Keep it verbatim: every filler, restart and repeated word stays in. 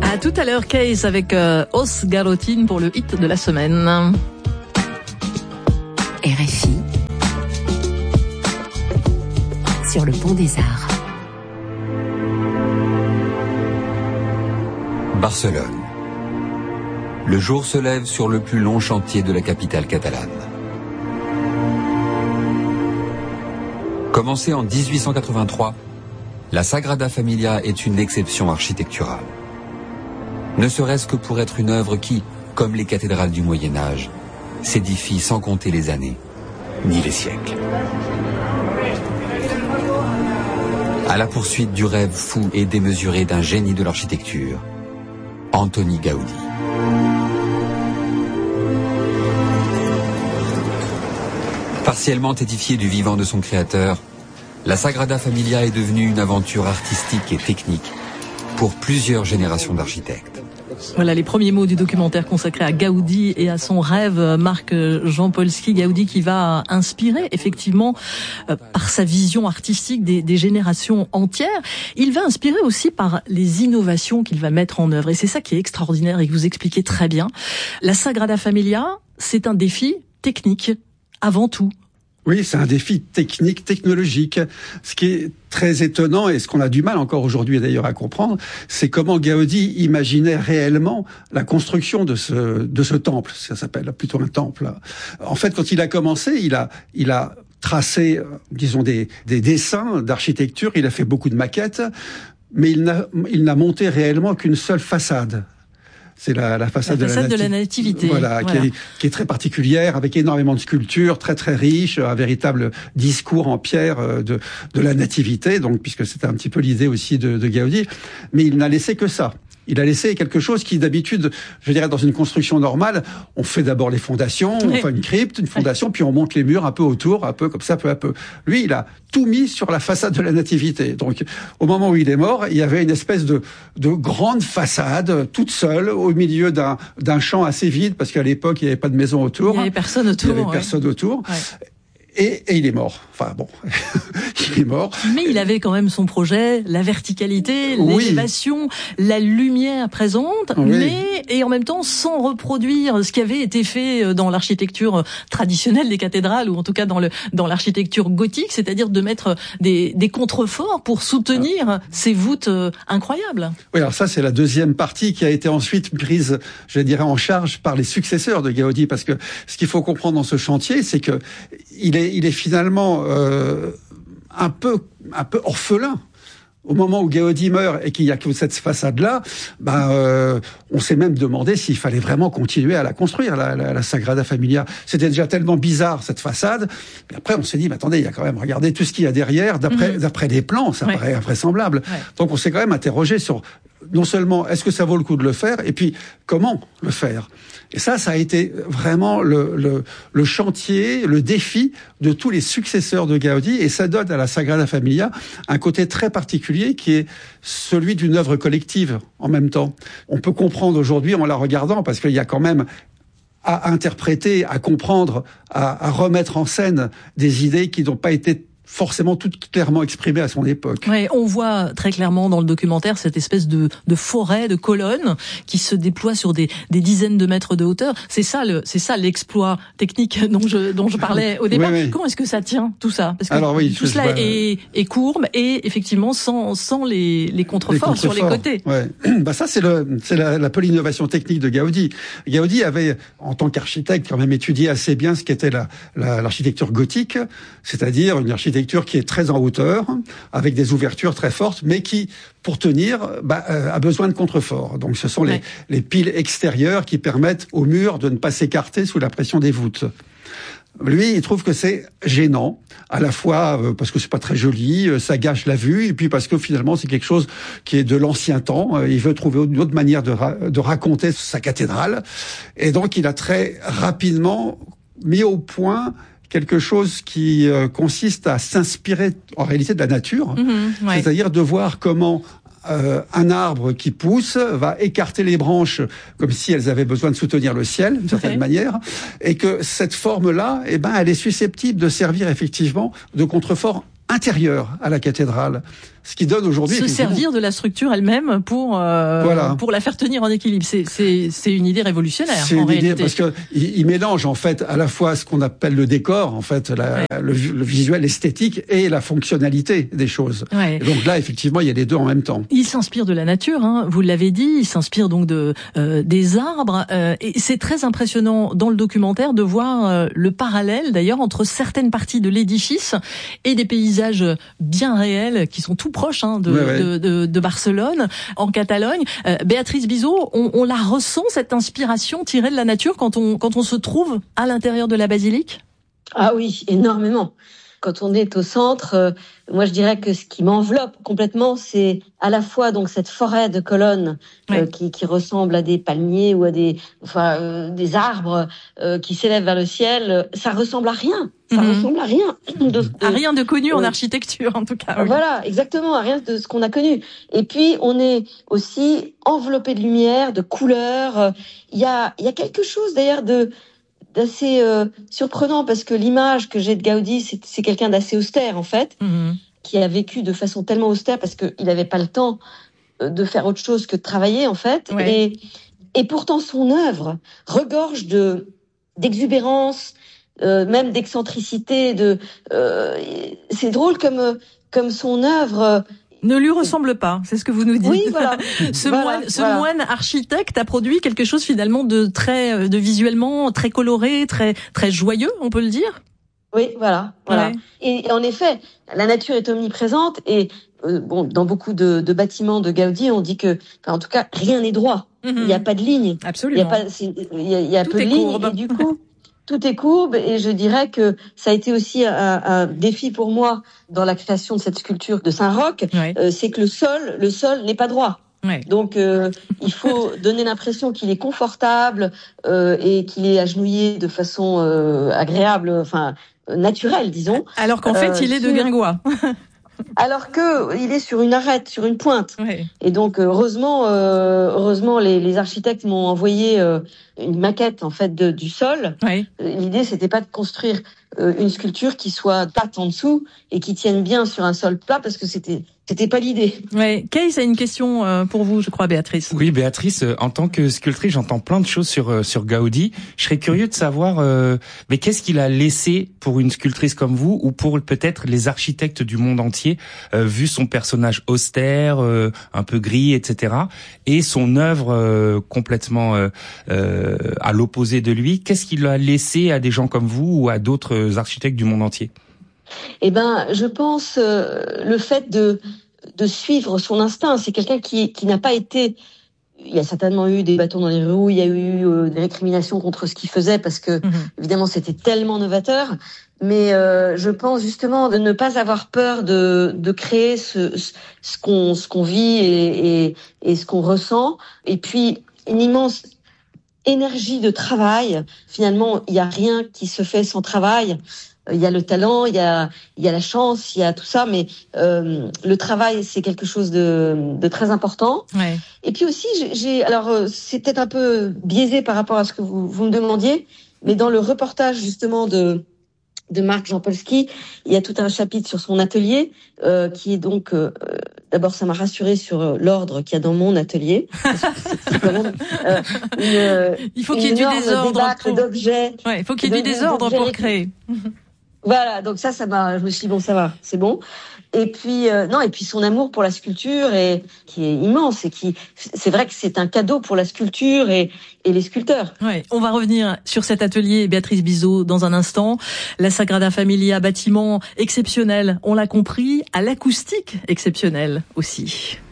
À tout à l'heure, Case avec euh, Os Garotine pour le hit de la semaine. R F I sur le pont des Arts. Barcelone. Le jour se lève sur le plus long chantier de la capitale catalane. Commencée en dix-huit cent quatre-vingt-trois, la Sagrada Familia est une exception architecturale. Ne serait-ce que pour être une œuvre qui, comme les cathédrales du Moyen-Âge, s'édifie sans compter les années, ni les siècles. À la poursuite du rêve fou et démesuré d'un génie de l'architecture, Antoni Gaudí. Partiellement édifiée du vivant de son créateur, la Sagrada Familia est devenue une aventure artistique et technique pour plusieurs générations d'architectes. Voilà les premiers mots du documentaire consacré à Gaudí et à son rêve, Marc Jampolsky. Gaudí qui va inspirer effectivement euh, par sa vision artistique des, des générations entières. Il va inspirer aussi par les innovations qu'il va mettre en œuvre. Et c'est ça qui est extraordinaire et que vous expliquez très bien. La Sagrada Familia, c'est un défi technique avant tout. Oui, c'est un défi technique, technologique. Ce qui est très étonnant et ce qu'on a du mal encore aujourd'hui d'ailleurs à comprendre, c'est comment Gaudí imaginait réellement la construction de ce de ce temple. Ça s'appelle plutôt un temple. En fait, quand il a commencé, il a il a tracé, disons, des des dessins d'architecture. Il a fait beaucoup de maquettes, mais il n'a il n'a monté réellement qu'une seule façade. C'est la, la façade, la façade de, la de la nativité. Voilà, voilà. Qui, est, qui est très particulière, avec énormément de sculptures, très très riche, un véritable discours en pierre de, de la nativité, donc puisque c'était un petit peu l'idée aussi de, de Gaudí. Mais il n'a laissé que ça. Il a laissé quelque chose qui, d'habitude, je dirais, dans une construction normale, on fait d'abord les fondations, on fait une crypte, une fondation, puis on monte les murs un peu autour, un peu comme ça, peu à peu. Lui, il a tout mis sur la façade de la nativité. Donc, au moment où il est mort, il y avait une espèce de, de grande façade, toute seule, au milieu d'un, d'un champ assez vide, parce qu'à l'époque, il n'y avait pas de maison autour. Il n'y avait personne autour. Il n'y avait ouais. personne autour. Ouais. Et, et il est mort. Enfin bon, il est mort. Mais il avait quand même son projet, la verticalité, l'élévation, oui. la lumière présente, oui. mais et en même temps sans reproduire ce qui avait été fait dans l'architecture traditionnelle des cathédrales ou en tout cas dans le dans l'architecture gothique, c'est-à-dire de mettre des des contreforts pour soutenir ah. ces voûtes incroyables. Oui, alors ça c'est la deuxième partie qui a été ensuite prise, je dirais, en charge par les successeurs de Gaudí, parce que ce qu'il faut comprendre dans ce chantier, c'est que il est il est finalement euh, un peu un peu orphelin. Au moment où Gaudí meurt et qu'il y a que cette façade-là, ben euh, on s'est même demandé s'il fallait vraiment continuer à la construire, la, la, la Sagrada Familia. C'était déjà tellement bizarre cette façade. Et après, on s'est dit, mais attendez, il y a quand même, regardez tout ce qu'il y a derrière. D'après, mmh. d'après les plans, ça ouais. paraît invraisemblable. Ouais. Donc, on s'est quand même interrogé sur non seulement est-ce que ça vaut le coup de le faire, et puis comment le faire. Et ça, ça a été vraiment le, le, le chantier, le défi de tous les successeurs de Gaudí, et ça donne à la Sagrada Familia un côté très particulier qui est celui d'une œuvre collective en même temps. On peut comprendre aujourd'hui en la regardant, parce qu'il y a quand même à interpréter, à comprendre, à, à remettre en scène des idées qui n'ont pas été forcément toutes clairement exprimées à son époque. Ouais, on voit très clairement dans le documentaire cette espèce de, de forêt, de colonnes qui se déploie sur des, des dizaines de mètres de hauteur. C'est ça le, c'est ça l'exploit technique dont je, dont je parlais au départ. Oui, oui. Comment est-ce que ça tient tout ça? Parce que Alors, oui, tout cela vois... est, est courbe et effectivement sans, sans les, les contreforts sur les côtés. Ouais. Bah ça c'est le, c'est la, la peu l'innovation technique de Gaudí. Gaudí avait, en tant qu'architecte, quand même étudié assez bien ce qu'était la, la, l'architecture gothique, c'est-à-dire une architecture qui est très en hauteur, avec des ouvertures très fortes, mais qui, pour tenir, bah, euh, a besoin de contreforts. Donc ce sont les, ouais. les piles extérieures qui permettent aux murs de ne pas s'écarter sous la pression des voûtes. Lui, il trouve que c'est gênant, à la fois euh, parce que c'est pas très joli, euh, ça gâche la vue, et puis parce que finalement c'est quelque chose qui est de l'ancien temps. Euh, il veut trouver une autre manière de, ra- de raconter sa cathédrale, et donc il a très rapidement mis au point quelque chose qui euh, consiste à s'inspirer en réalité de la nature, mmh, ouais. c'est-à-dire de voir comment euh, un arbre qui pousse va écarter les branches comme si elles avaient besoin de soutenir le ciel d'une certaine okay. manière, et que cette forme-là, eh ben, elle est susceptible de servir effectivement de contrefort intérieur à la cathédrale. Ce qui donne aujourd'hui se servir de la structure elle-même pour euh, voilà. pour la faire tenir en équilibre. C'est c'est c'est une idée révolutionnaire. C'est en une réalité. idée parce que il, il mélange en fait à la fois ce qu'on appelle le décor, en fait, la, ouais. le, le visuel esthétique et la fonctionnalité des choses. Ouais. Et donc là, effectivement, il y a les deux en même temps. Il s'inspire de la nature, hein, vous l'avez dit. Il s'inspire donc de euh, des arbres. Euh, et c'est très impressionnant dans le documentaire de voir euh, le parallèle, d'ailleurs, entre certaines parties de l'édifice et des paysages bien réels qui sont tout proches hein, de, ouais, ouais. De, de, de Barcelone, en Catalogne. Euh, Béatrice Bizot, on, on la ressent cette inspiration tirée de la nature quand on quand on se trouve à l'intérieur de la basilique? Ah oui, énormément. Quand on est au centre, euh, moi je dirais que ce qui m'enveloppe complètement, c'est à la fois donc cette forêt de colonnes euh, oui. qui, qui ressemble à des palmiers ou à des, enfin euh, des arbres euh, qui s'élèvent vers le ciel. Ça ressemble à rien. Ça mmh. ressemble à rien. De, de, à rien de connu euh, en architecture, en tout cas. Oui. Voilà, exactement, à rien de ce qu'on a connu. Et puis on est aussi enveloppé de lumière, de couleurs. Il y a, il y a quelque chose d'ailleurs de d'assez euh, surprenant parce que l'image que j'ai de Gaudi, c'est, c'est quelqu'un d'assez austère en fait, mmh. qui a vécu de façon tellement austère parce qu'il n'avait pas le temps de faire autre chose que de travailler en fait. Ouais. Et, et pourtant son œuvre regorge de d'exubérance, euh, même d'excentricité. De, euh, c'est drôle comme comme son œuvre. Ne lui ressemble pas, c'est ce que vous nous dites. Oui, voilà. ce voilà, moine, ce voilà. moine architecte a produit quelque chose finalement de très, de visuellement très coloré, très, très joyeux, on peut le dire. Oui, voilà, voilà. Ouais. Et en effet, la nature est omniprésente et euh, bon, dans beaucoup de, de bâtiments de Gaudi, on dit que, enfin, en tout cas, rien n'est droit. Mm-hmm. Il n'y a pas de ligne. Absolument. Il y a pas, c'est, il y a, il y a Tout peu de lignes et du coup. Tout est courbe et je dirais que ça a été aussi un, un défi pour moi dans la création de cette sculpture de Saint-Roch, ouais. euh, c'est que le sol, le sol n'est pas droit. Ouais. Donc euh, il faut donner l'impression qu'il est confortable euh, et qu'il est agenouillé de façon euh, agréable, enfin naturelle, disons. Alors qu'en fait, euh, il est de guingois. Alors que il est sur une arête, sur une pointe. Ouais. Et donc heureusement, euh, heureusement les, les architectes m'ont envoyé euh, une maquette en fait de, du sol. Ouais. L'idée c'était pas de construire euh, une sculpture qui soit plate en dessous et qui tienne bien sur un sol plat parce que c'était c'était pas l'idée. Ouais. Kay, c'est une question euh, pour vous, je crois, Béatrice. Oui, Béatrice, euh, en tant que sculptrice, j'entends plein de choses sur euh, sur Gaudi. Je serais curieux de savoir, euh, mais qu'est-ce qu'il a laissé pour une sculptrice comme vous ou pour peut-être les architectes du monde entier, euh, vu son personnage austère, euh, un peu gris, et cetera, et son œuvre euh, complètement euh, euh, à l'opposé de lui. Qu'est-ce qu'il a laissé à des gens comme vous ou à d'autres architectes du monde entier? Eh ben, je pense euh, le fait de de suivre son instinct. C'est quelqu'un qui qui n'a pas été. Il y a certainement eu des bâtons dans les roues. Il y a eu euh, des récriminations contre ce qu'il faisait parce que mmh. évidemment c'était tellement novateur. Mais euh, je pense justement de ne pas avoir peur de de créer ce ce qu'on ce qu'on vit et et, et ce qu'on ressent. Et puis une immense énergie de travail. Finalement, il y a rien qui se fait sans travail. Il y a le talent, il y a, il y a la chance, il y a tout ça, mais euh, le travail, c'est quelque chose de, de très important. Ouais. Et puis aussi, j'ai, j'ai alors c'est peut-être un peu biaisé par rapport à ce que vous, vous me demandiez, mais dans le reportage justement de de Marc Jampolsky, il y a tout un chapitre sur son atelier euh, qui est donc euh, d'abord ça m'a rassuré sur l'ordre qu'il y a dans mon atelier. C'est quand même euh, une, il faut qu'il y ait du désordre pour... d'objets. Ouais, il faut qu'il y ait du désordre pour créer. Voilà, donc ça, ça m'a. Je me suis dit bon, ça va, c'est bon. Et puis euh, non, et puis son amour pour la sculpture est qui est immense et qui, c'est vrai que c'est un cadeau pour la sculpture et et les sculpteurs. Ouais, on va revenir sur cet atelier, Béatrice Bizot, dans un instant. La Sagrada Familia, bâtiment exceptionnel, on l'a compris, à l'acoustique exceptionnelle aussi.